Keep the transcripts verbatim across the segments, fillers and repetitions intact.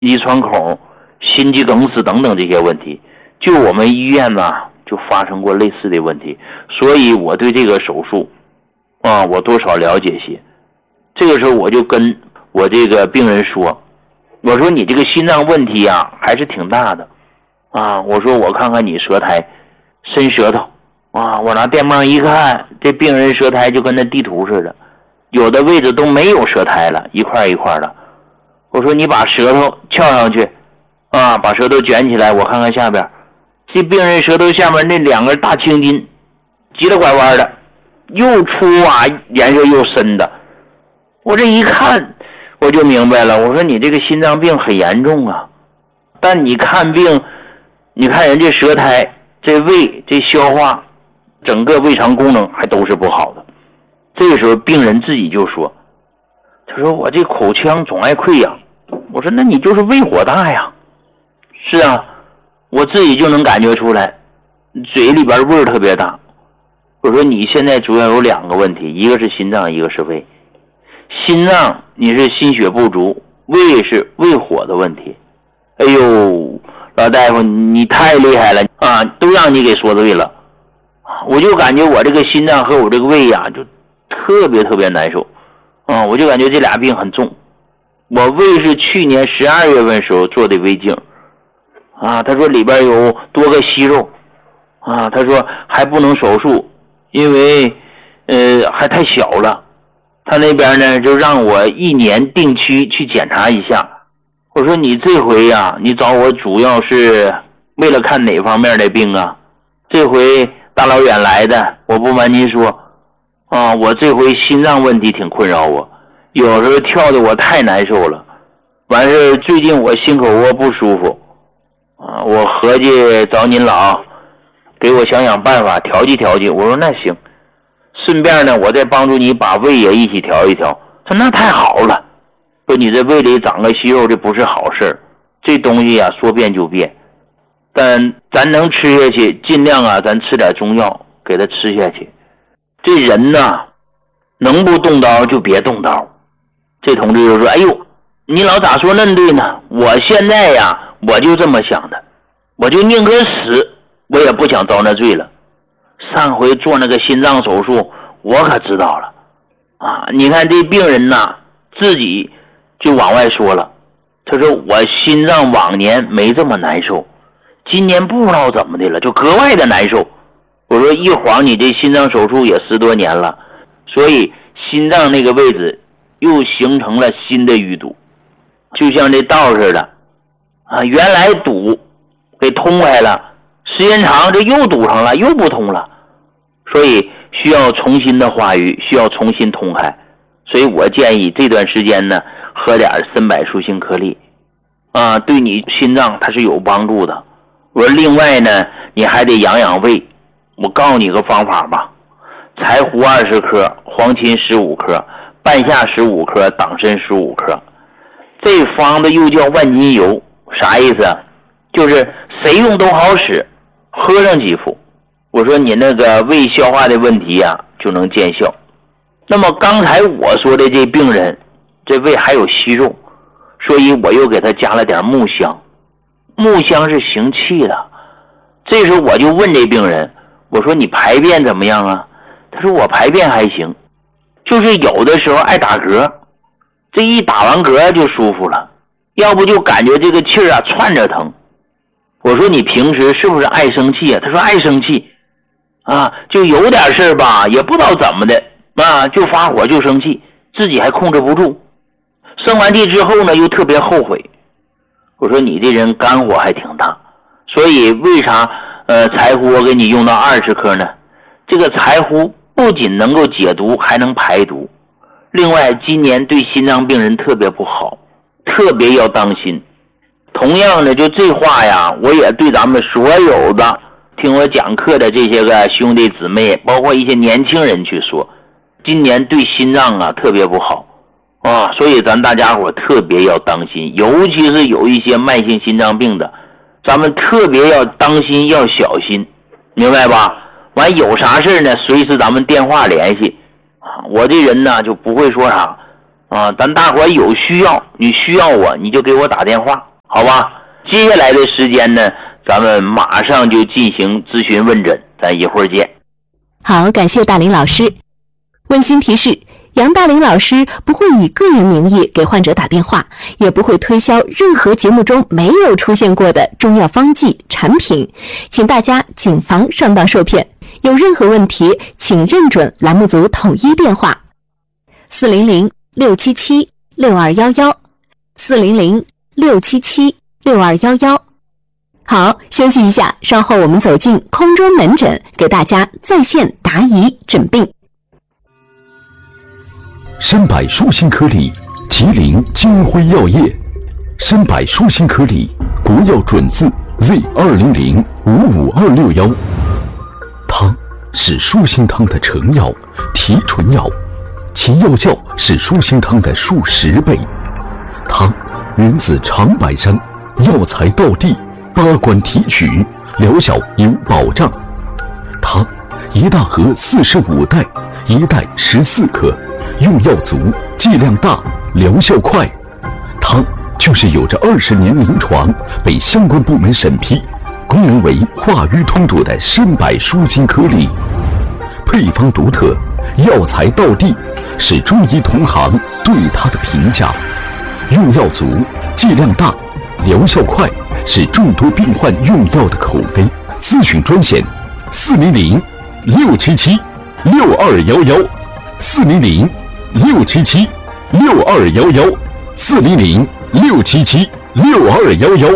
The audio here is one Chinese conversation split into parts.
遗传孔、心肌梗死等等这些问题。就我们医院呢就发生过类似的问题，所以我对这个手术啊我多少了解些。这个时候我就跟我这个病人说，我说你这个心脏问题啊还是挺大的啊，我说我看看你舌苔，伸舌头啊，我拿电棒一看，这病人舌苔就跟那地图似的，有的位置都没有舌苔了，一块一块的。我说你把舌头翘上去啊，把舌头卷起来，我看看下边，这病人舌头下面那两根大青筋急了拐弯的，又粗啊，颜色又深的。我这一看我就明白了，我说你这个心脏病很严重啊，但你看病，你看人家舌苔，这胃这消化整个胃肠功能还都是不好的。这个时候病人自己就说，他说我这口腔总爱溃疡。我说那你就是胃火大呀。是啊，我自己就能感觉出来，嘴里边味儿特别大。我说你现在主要有两个问题，一个是心脏，一个是胃。心脏你是心血不足，胃是胃火的问题。哎呦，老大夫你太厉害了啊，都让你给说对了。我就感觉我这个心脏和我这个胃呀、啊、就特别特别难受啊，我就感觉这俩病很重。我胃是去年十二月份时候做的胃镜啊，他说里边有多个息肉啊，他说还不能手术，因为呃还太小了。他那边呢就让我一年定期去检查一下。我说你这回呀、啊、你找我主要是为了看哪方面的病啊？这回大老远来的，我不瞒您说啊，我这回心脏问题挺困扰我，有时候跳的我太难受了。完事最近我心口窝不舒服啊，我合计找您老给我想想办法调剂调剂。我说那行，顺便呢我再帮助你把胃也一起调一调。他说那太好了，说你这胃里长个息肉这不是好事，这东西啊说变就变，但咱能吃下去尽量啊咱吃点中药给他吃下去。这人呢能不动刀就别动刀。这同志就说，哎呦你老咋说那对呢，我现在呀我就这么想的，我就宁可死我也不想遭那罪了。上回做那个心脏手术我可知道了啊，你看这病人呐自己就往外说了，他说我心脏往年没这么难受，今年不知道怎么的了就格外的难受。我说一晃你这心脏手术也十多年了，所以心脏那个位置又形成了新的淤堵，就像这道似的啊，原来堵给通开了，时间长这又堵上了，又不通了，所以需要重新的化瘀，需要重新通开。所以我建议这段时间呢喝点参柏树杏颗粒啊，对你心脏它是有帮助的。我说另外呢你还得养养胃，我告诉你个方法吧，柴胡二十克，黄芩十五克，半夏十五克，党参十五克。这方子又叫万金油，啥意思啊？就是谁用都好使，喝上几副，我说你那个胃消化的问题啊就能见效。那么刚才我说的这病人这胃还有息肉，所以我又给他加了点木香。木香是行气的。这时候我就问这病人，我说你排便怎么样啊？他说我排便还行，就是有的时候爱打嗝，这一打完嗝就舒服了，要不就感觉这个气儿啊窜着疼。我说你平时是不是爱生气啊？他说爱生气啊，就有点事儿吧也不知道怎么的啊，就发火就生气，自己还控制不住，生完气之后呢又特别后悔。我说你这人肝火还挺大，所以为啥呃柴胡我给你用到二十克呢？这个柴胡不仅能够解毒还能排毒，另外今年对心脏病人特别不好，特别要当心。同样的就这话呀我也对咱们所有的听我讲课的这些个兄弟姊妹，包括一些年轻人去说，今年对心脏啊特别不好啊，所以咱大家伙特别要当心，尤其是有一些慢性心脏病的，咱们特别要当心要小心，明白吧？完有啥事呢随时咱们电话联系啊，我这人呢就不会说啥啊，咱大伙有需要，你需要我你就给我打电话。 好吧？接下来的时间呢，咱们马上就进行咨询问诊，咱一会儿见。 好，感谢大林老师。温馨提示，杨大林老师不会以个人名义给患者打电话，也不会推销任何节目中没有出现过的中药方剂产品，请大家谨防上当受骗。有任何问题，请认准栏目组统一电话四零零六七七六二一一四零零六七七六二一一。好，休息一下，稍后我们走进空中门诊，给大家在线答疑诊病。 参百舒心颗粒，麒麟金辉药业。参百舒心颗粒，国药准字 Z 二零零五五二六幺。汤是舒心汤的成药、提纯药，其药效是舒心汤的数十倍。汤源自长白山，药材到地，八关提取，疗效有保障。汤一大盒四十五袋，一袋十四克，用药足，剂量大，疗效快。汤就是有着二十年临床，被相关部门审批，功能为化瘀通堵的参百舒心颗粒。配方独特，药材到地，是中医同行对它的评价。用药足，剂量大，疗效快，是众多病患用药的口碑。咨询专线：四零零六七七六二幺幺，四零零六七七六二幺幺，四零零六七七六二幺幺。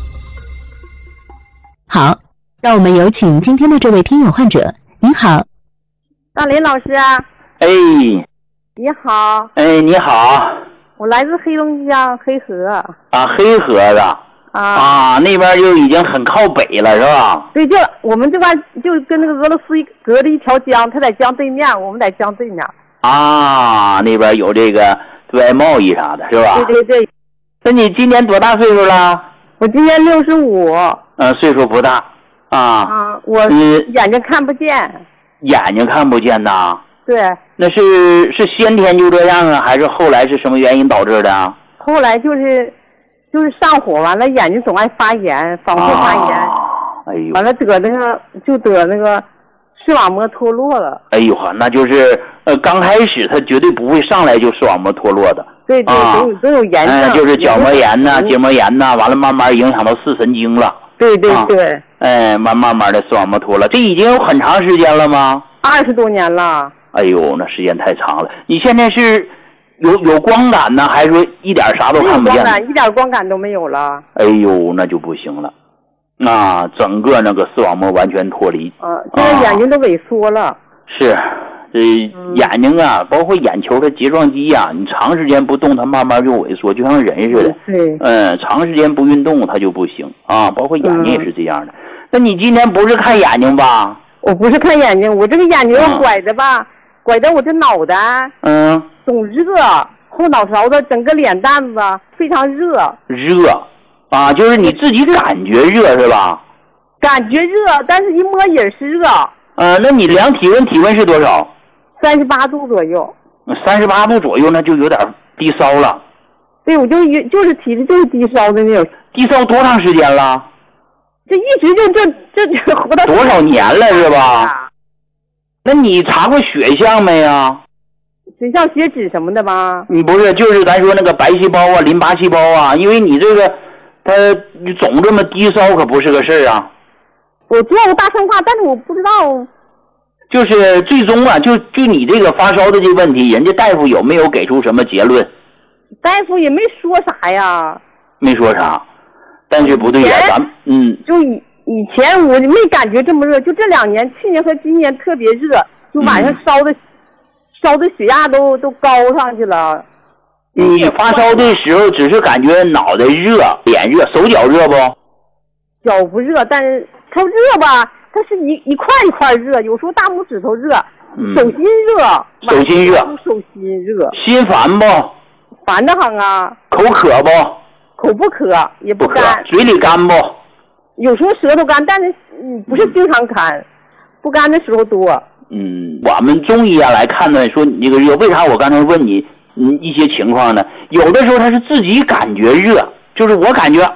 好，让我们有请今天的这位听友患者。您好， 大林老师啊。 哎， 你好。 哎，你好。 我来自黑龙江黑河。 啊，黑河的。 啊啊，那边就已经很靠北了，是吧？ 对，就我们这边就跟那个俄罗斯隔着一条江，他在江对面，我们在江对面。 啊，那边有这个对外贸易啥的，是吧？ 对对对。 那你今年多大岁数了？ 我今年六十五。 嗯，岁数不大。啊。 啊，我眼睛看不见。 眼睛看不见呐？ 对。 那是是先天就这样啊，还是后来是什么原因导致的？ 后来就是就是上火，完了眼睛总爱发炎，反复发炎。 啊、哎呦。 完了得那个就得那个视网膜脱落了。 哎呦呵，那就是呃刚开始他绝对不会上来就视网膜脱落的。 对对， 啊、 都有都有炎症。 哎，就是角膜炎呐、结膜炎呐，完了慢慢影响到视神经了。 对对对。 啊、哎，慢慢慢的视网膜脱了，这已经有很长时间了吗？ 二十多年了。 哎呦，那时间太长了。你现在是有有光感呢，还是说一点啥都看不见？ 没有光感，一点光感都没有了。 哎呦，那就不行了。啊，整个那个视网膜完全脱离。 啊，现在眼睛都萎缩了。 啊、是，这眼睛啊，包括眼球的睫状肌啊，你长时间不动，它慢慢就萎缩，就像人似的。 对。 嗯，长时间不运动，它就不行啊。包括眼睛也是这样的。嗯、那你今天不是看眼睛吧？ 我不是看眼睛，我这个眼睛拐的吧，嗯、拐的我这脑袋， 嗯， 总热，后脑勺子，整个脸蛋子非常热。 热，啊，就是你自己感觉热是吧？ 感觉热，但是一摸也是热。 呃，那你量体温，体温是多少？ 三十八度左右。 三十八度左右，那就有点低烧了。 对，我就就是体质就是低烧的那种。 低烧多长时间了？ 这一直就这这这活到多少年了是吧？那你查过血象没呀？ 血象、血脂什么的吗？ 你不是，就是咱说那个白细胞啊、淋巴细胞啊，因为你这个，它总这么低烧可不是个事儿啊。 我做过大生化，但是我不知道。 就是最终啊，就就你这个发烧的这问题，人家大夫有没有给出什么结论？ 大夫也没说啥呀。 没说啥。但是不对呀，咱们嗯， 就以以前我没感觉这么热，就这两年，去年和今年特别热，就晚上烧的、嗯、烧的血压都都高上去了。 你发烧的时候只是感觉脑袋热、脸热，手脚热不？ 脚不热，但是它热吧，它是一一块一块热，有时候大拇指头热，嗯、手心热， 手心热， 手心热， 心烦不？ 烦得很啊。 口渴不？ 口不渴，也不干。 嘴里干不？ 有时候舌头干，但是嗯不是经常干，不干的时候多。 嗯，我们中医啊来判断说你这个热，为啥我刚才问你嗯一些情况呢？有的时候他是自己感觉热，就是我感觉